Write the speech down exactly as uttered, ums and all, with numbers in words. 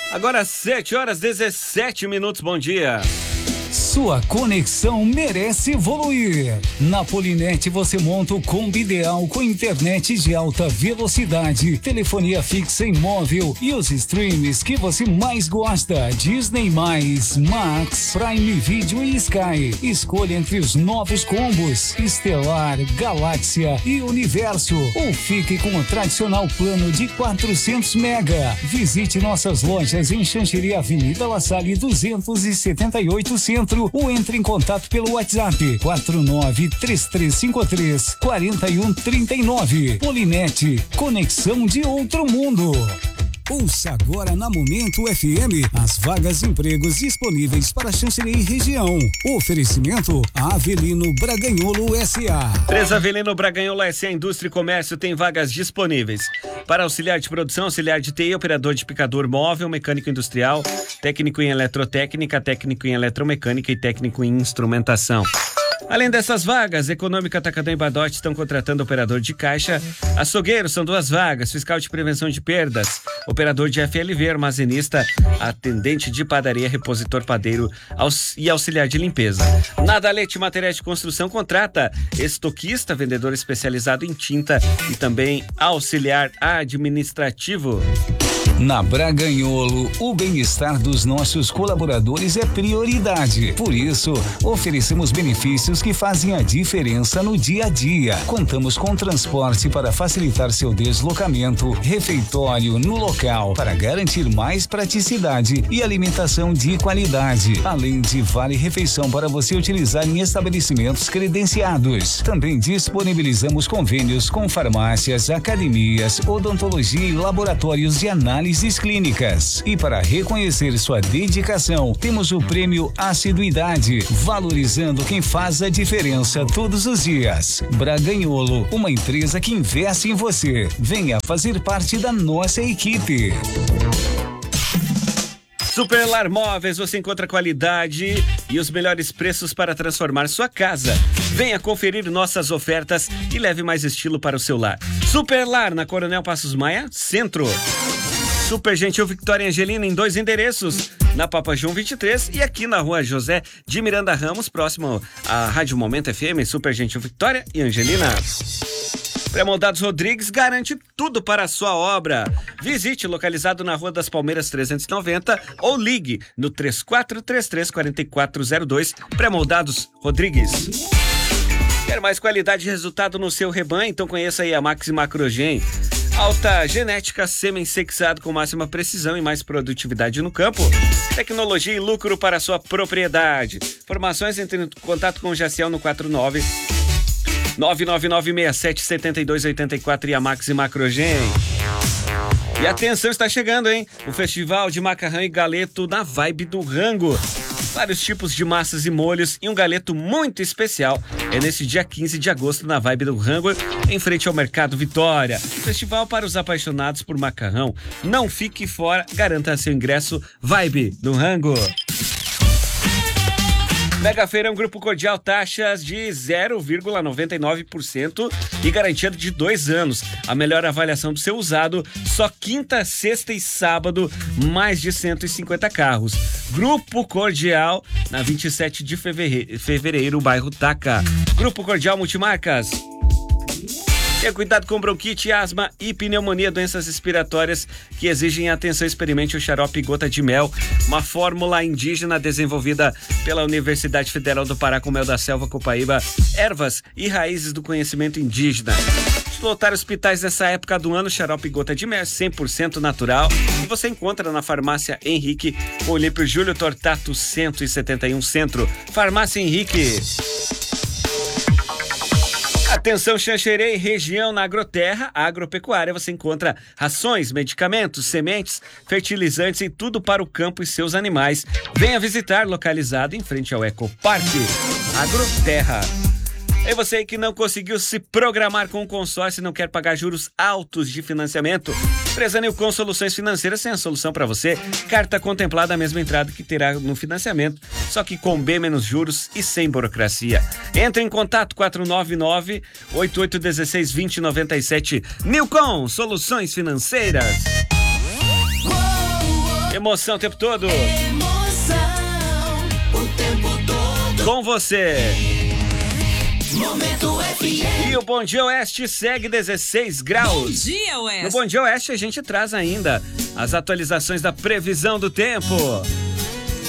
Agora sete horas e dezessete minutos, bom dia. Sua conexão merece evoluir. Na Polinet você monta o combo ideal com internet de alta velocidade, telefonia fixa e móvel e os streams que você mais gosta. Disney mais, Max, Prime Video e Sky. Escolha entre os novos combos Estelar, Galáxia e Universo. Ou fique com o tradicional plano de quatrocentos mega. Visite nossas lojas em Xanxerê, Avenida La Salle duzentos e setenta e oito Centro. Ou entre em contato pelo WhatsApp quatro nove três três cinco três quatro um três nove. Polinet, conexão de outro mundo. Ouça agora na Momento F M as vagas de empregos disponíveis para Xanxerê e região. Oferecimento Avelino Braganholo S A. três Avelino Braganholo S A Indústria e Comércio tem vagas disponíveis para auxiliar de produção, auxiliar de T I, operador de picador móvel, mecânico industrial, técnico em eletrotécnica, técnico em eletromecânica e técnico em instrumentação. Além dessas vagas, Econômica Atacadão e Badote estão contratando operador de caixa, açougueiro são duas vagas, fiscal de prevenção de perdas, operador de F L V, armazenista, atendente de padaria, repositor padeiro aux... e auxiliar de limpeza. Nadalete Materiais de Construção contrata estoquista, vendedor especializado em tinta e também auxiliar administrativo. Na Braganholo, o bem-estar dos nossos colaboradores é prioridade. Por isso, oferecemos benefícios que fazem a diferença no dia a dia. Contamos com transporte para facilitar seu deslocamento, refeitório no local para garantir mais praticidade e alimentação de qualidade, além de vale-refeição para você utilizar em estabelecimentos credenciados. Também disponibilizamos convênios com farmácias, academias, odontologia e laboratórios de análise clínicas. E para reconhecer sua dedicação, temos o prêmio Assiduidade, valorizando quem faz a diferença todos os dias. Braganholo, uma empresa que investe em você. Venha fazer parte da nossa equipe. Superlar Móveis, você encontra qualidade e os melhores preços para transformar sua casa. Venha conferir nossas ofertas e leve mais estilo para o seu lar. Superlar, na Coronel Passos Maia, Centro. Super Gentil Victoria Angelina em dois endereços, na Papa João vinte e três e aqui na Rua José de Miranda Ramos, próximo à Rádio Momento F M. Super Gentil Victoria e Angelina. Pré-moldados Rodrigues garante tudo para a sua obra. Visite, localizado na Rua das Palmeiras trezentos e noventa, ou ligue no três quatro três três quatro quatro zero dois. Pré-moldados Rodrigues. Quer mais qualidade e resultado no seu rebanho? Então conheça aí a Max Macrogen. Alta genética, sêmen sexado com máxima precisão e mais produtividade no campo. Tecnologia e lucro para a sua propriedade. Informações, entre em contato com o Jaciel no quatro nove nove nove nove seis sete sete dois oito quatro e a Maxi Macrogen. E atenção, está chegando, hein? O Festival de Macarrão e Galeto na Vibe do Rango. Vários tipos de massas e molhos e um galeto muito especial. É nesse dia quinze de agosto na Vibe do Rango, em frente ao Mercado Vitória. Festival para os apaixonados por macarrão. Não fique fora, garanta seu ingresso. Vibe do Rango. Mega Feirão Grupo Cordial, taxas de zero vírgula noventa e nove por cento e garantia de dois anos. A melhor avaliação do seu usado, só quinta, sexta e sábado, mais de cento e cinquenta carros. Grupo Cordial, na vinte e sete de fevereiro, fevereiro bairro Taca. Grupo Cordial Multimarcas. Tenha cuidado com bronquite, asma e pneumonia, doenças respiratórias que exigem atenção. Experimente o xarope Gota de Mel, uma fórmula indígena desenvolvida pela Universidade Federal do Pará com mel da selva, copaíba, ervas e raízes do conhecimento indígena. Lotar hospitais nessa época do ano, xarope Gota de Mel, cem por cento natural. E você encontra na Farmácia Henrique, com o Olímpio Júlio Tortato cento e setenta e um Centro. Farmácia Henrique. Atenção, Xanxerê e região, na Agroterra, agropecuária, você encontra rações, medicamentos, sementes, fertilizantes e tudo para o campo e seus animais. Venha visitar, localizado em frente ao Ecoparque. Agroterra. E você que não conseguiu se programar com o consórcio e não quer pagar juros altos de financiamento, Empresa Nilcon Soluções Financeiras tem a solução para você. Carta contemplada, a mesma entrada que terá no financiamento, só que com bem menos juros e sem burocracia. Entre em contato quatro nove nove, oito oito um seis, dois zero nove sete. Nilcon Soluções Financeiras. Emoção o tempo todo. Emoção o tempo todo. Com você. Momento F M. E o Bom Dia Oeste segue dezesseis graus. Bom dia, Oeste. No Bom Dia Oeste a gente traz ainda as atualizações da previsão do tempo.